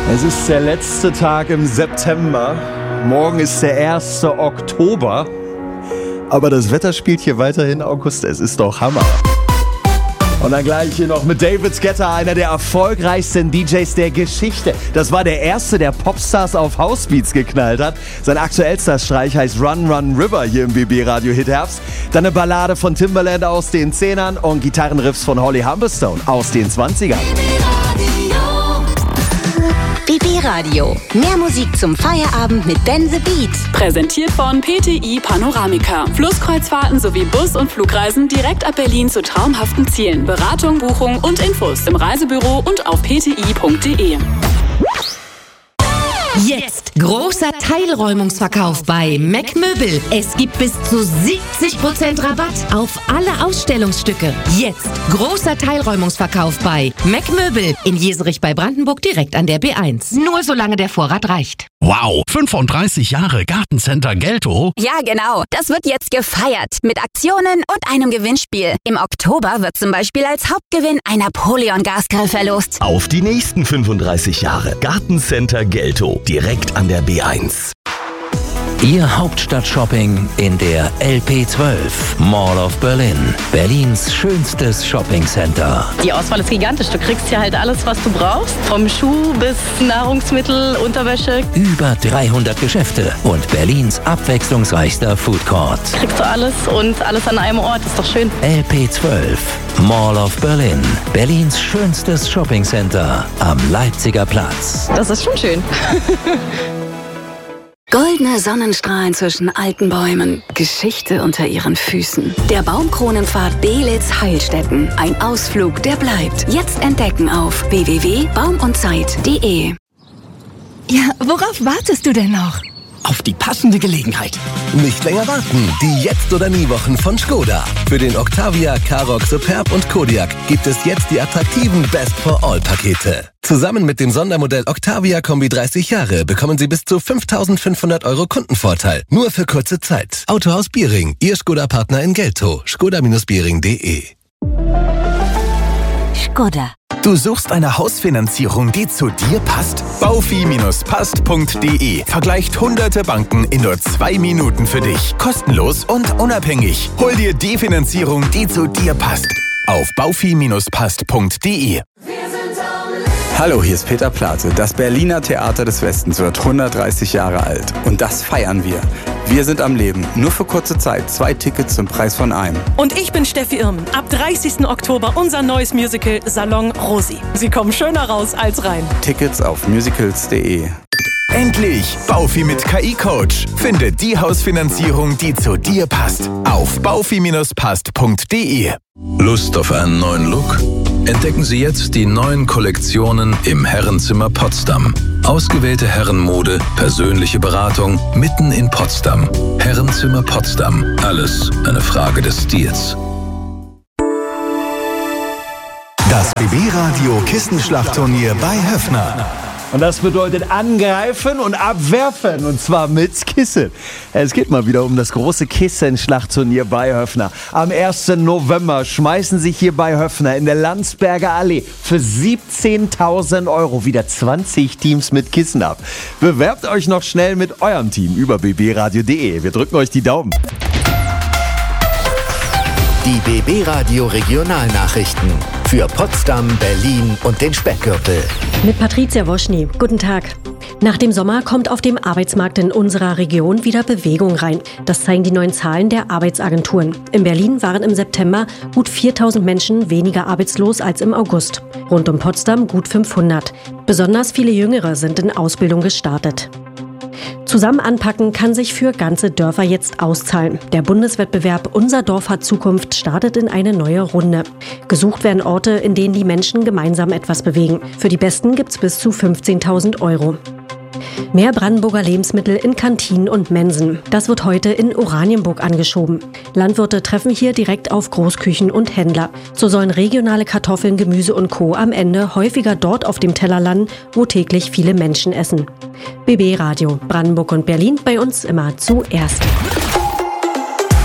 Es ist der letzte Tag im September. Morgen ist der 1. Oktober. Aber das Wetter spielt hier weiterhin August. Es ist doch Hammer. Und dann gleich hier noch mit David Guetta, einer der erfolgreichsten DJs der Geschichte. Das war der erste, der Popstars auf Housebeats geknallt hat. Sein aktuellster Streich heißt Run Run River hier im BB Radio Hit Herbst. Dann eine Ballade von Timbaland aus den 10ern und Gitarrenriffs von Holly Humberstone aus den 20ern. BB Radio. Mehr Musik zum Feierabend mit Ben the Beat. Präsentiert von PTI Panoramica. Flusskreuzfahrten sowie Bus- und Flugreisen direkt ab Berlin zu traumhaften Zielen. Beratung, Buchung und Infos im Reisebüro und auf pti.de. Jetzt großer Teilräumungsverkauf bei Mac Möbel. Es gibt bis zu 70% Rabatt auf alle Ausstellungsstücke. Jetzt großer Teilräumungsverkauf bei Mac Möbel in Jeserich bei Brandenburg direkt an der B1. Nur solange der Vorrat reicht. Wow, 35 Jahre Gartencenter Geltow? Ja, genau. Das wird jetzt gefeiert. Mit Aktionen und einem Gewinnspiel. Im Oktober wird zum Beispiel als Hauptgewinn ein Napoleon-Gasgrill verlost. Auf die nächsten 35 Jahre. Gartencenter Geltow. Direkt an der B1. Ihr Hauptstadt-Shopping in der LP12 Mall of Berlin. Berlins schönstes Shoppingcenter. Die Auswahl ist gigantisch. Du kriegst hier halt alles, was du brauchst. Vom Schuh bis Nahrungsmittel, Unterwäsche. Über 300 Geschäfte und Berlins abwechslungsreichster Food Court. Kriegst du alles und alles an einem Ort. Ist doch schön. LP12 Mall of Berlin. Berlins schönstes Shoppingcenter am Leipziger Platz. Das ist schon schön. Goldene Sonnenstrahlen zwischen alten Bäumen. Geschichte unter ihren Füßen. Der Baumkronenpfad Belitz-Heilstätten. Ein Ausflug, der bleibt. Jetzt entdecken auf www.baumundzeit.de. Ja, worauf wartest du denn noch? Auf die passende Gelegenheit. Nicht länger warten. Die Jetzt- oder Nie-Wochen von Skoda. Für den Octavia, Karoq, Superb und Kodiaq gibt es jetzt die attraktiven Best-for-All-Pakete. Zusammen mit dem Sondermodell Octavia Kombi 30 Jahre bekommen Sie bis zu 5.500 € Kundenvorteil. Nur für kurze Zeit. Autohaus Biering, Ihr Skoda-Partner in Geltow. Skoda-Biering.de. Skoda. Du suchst eine Hausfinanzierung, die zu dir passt? Baufi-passt.de vergleicht hunderte Banken in nur 2 Minuten für dich. Kostenlos und unabhängig. Hol dir die Finanzierung, die zu dir passt. Auf baufi-passt.de. Hallo, hier ist Peter Plate. Das Berliner Theater des Westens wird 130 Jahre alt. Und das feiern wir. Wir sind am Leben. Nur für kurze Zeit. 2 Tickets zum Preis von einem. Und ich bin Steffi Irmen. Ab 30. Oktober unser neues Musical Salon Rosi. Sie kommen schöner raus als rein. Tickets auf musicals.de. Endlich! Baufi mit KI-Coach. Finde die Hausfinanzierung, die zu dir passt. Auf baufi-passt.de. Lust auf einen neuen Look? Entdecken Sie jetzt die neuen Kollektionen im Herrenzimmer Potsdam. Ausgewählte Herrenmode, persönliche Beratung mitten in Potsdam. Herrenzimmer Potsdam. Alles eine Frage des Stils. Das BB-Radio Kissenschlachtturnier bei Höffner. Und das bedeutet angreifen und abwerfen, und zwar mit Kissen. Es geht mal wieder um das große Kissenschlachtturnier bei Höffner. Am 1. November schmeißen sich hier bei Höffner in der Landsberger Allee für 17.000 € wieder 20 Teams mit Kissen ab. Bewerbt euch noch schnell mit eurem Team über bbradio.de. Wir drücken euch die Daumen. Die BB Radio Regionalnachrichten für Potsdam, Berlin und den Speckgürtel. Mit Patricia Woschny. Guten Tag. Nach dem Sommer kommt auf dem Arbeitsmarkt in unserer Region wieder Bewegung rein. Das zeigen die neuen Zahlen der Arbeitsagenturen. In Berlin waren im September gut 4.000 Menschen weniger arbeitslos als im August. Rund um Potsdam gut 500. Besonders viele Jüngere sind in Ausbildung gestartet. Zusammen anpacken kann sich für ganze Dörfer jetzt auszahlen. Der Bundeswettbewerb Unser Dorf hat Zukunft startet in eine neue Runde. Gesucht werden Orte, in denen die Menschen gemeinsam etwas bewegen. Für die Besten gibt's bis zu 15.000 €. Mehr Brandenburger Lebensmittel in Kantinen und Mensen. Das wird heute in Oranienburg angeschoben. Landwirte treffen hier direkt auf Großküchen und Händler. So sollen regionale Kartoffeln, Gemüse und Co. am Ende häufiger dort auf dem Teller landen, wo täglich viele Menschen essen. BB Radio, Brandenburg und Berlin, bei uns immer zuerst.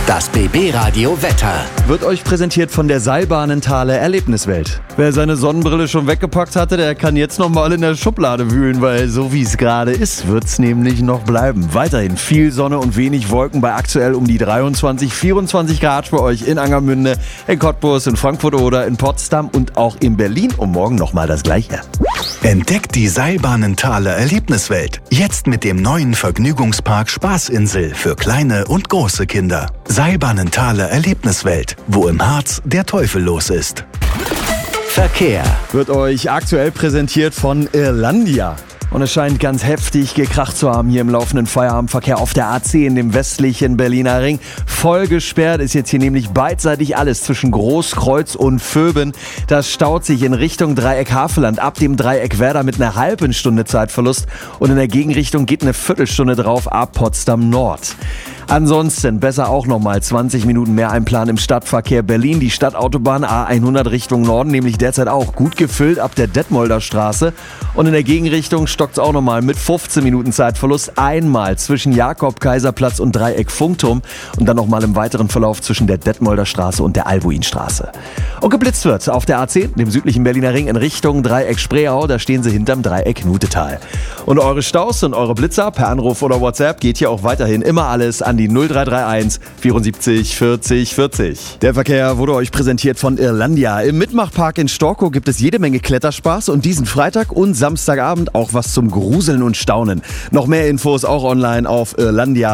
Das BB Radio Wetter wird euch präsentiert von der Seilbahnenthaler Erlebniswelt. Wer seine Sonnenbrille schon weggepackt hatte, der kann jetzt nochmal in der Schublade wühlen, weil so wie es gerade ist, wird es nämlich noch bleiben. Weiterhin viel Sonne und wenig Wolken bei aktuell um die 23, 24 Grad für euch in Angermünde, in Cottbus, in Frankfurt oder in Potsdam und auch in Berlin. Und morgen nochmal das Gleiche. Entdeckt die Seilbahnenthaler Erlebniswelt. Jetzt mit dem neuen Vergnügungspark Spaßinsel für kleine und große Kinder. Seilbahnenthaler Erlebniswelt, wo im Harz der Teufel los ist. Verkehr wird euch aktuell präsentiert von Irlandia. Und es scheint ganz heftig gekracht zu haben hier im laufenden Feierabendverkehr auf der A10 in dem westlichen Berliner Ring. Voll gesperrt ist jetzt hier nämlich beidseitig alles zwischen Großkreuz und Vöben. Das staut sich in Richtung Dreieck Havelland ab dem Dreieck Werder mit einer halben Stunde Zeitverlust. Und in der Gegenrichtung geht eine Viertelstunde drauf ab Potsdam Nord. Ansonsten besser auch nochmal 20 Minuten mehr einplanen im Stadtverkehr Berlin. Die Stadtautobahn A100 Richtung Norden, nämlich derzeit auch gut gefüllt ab der Detmolder Straße. Und in der Gegenrichtung stockt es auch nochmal mit 15 Minuten Zeitverlust einmal zwischen Jakob-Kaiserplatz und Dreieck Funkturm und dann nochmal im weiteren Verlauf zwischen der Detmolder Straße und der Albuinstraße. Und geblitzt wird auf der A10, dem südlichen Berliner Ring in Richtung Dreieck Spreeau, da stehen sie hinterm Dreieck Nutetal. Und eure Staus und eure Blitzer per Anruf oder WhatsApp geht hier auch weiterhin immer alles an die 0331 74 40 40. Der Verkehr wurde euch präsentiert von Irlandia. Im Mitmachpark in Storkow gibt es jede Menge Kletterspaß und diesen Freitag und Samstagabend auch was zum Gruseln und Staunen. Noch mehr Infos auch online auf Irlandia.